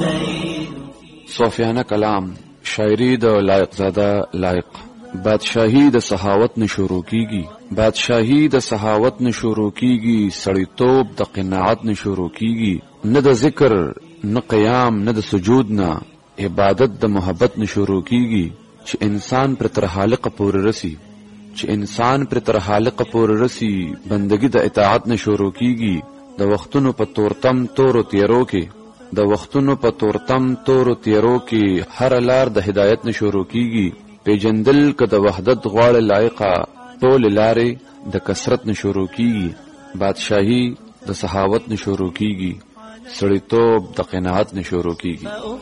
صوفیانه کلام شاعری د لایق زاده لایق. بادشاہی د سخاوت نه شروع کیږي، بادشاہی د سخاوت نه شروع کیږي، سړیتوب د قناعت نه شروع کیږي، نه د ذکر نه قیام نه د سجود نه، عبادت د محبت نه شروع کیږي چې انسان پر تر خالق پورې رسی، چې انسان پر تر خالق پورې رسی. بندگی د اطاعت نه شروع کیږي، د وختونو په تورتم تورو تیرو کې، د وختونو په تورتم تورو تیرو کې هر لار د هدایت نه شروع کیږي. پیجندل که د وحدت غواړه لایقه، ټول لارې د کثرت نه شروع کیږي. بادشاہی د سخاوت نه شروع کیږي، سړیتوب د قناعت نه شروع کیږي.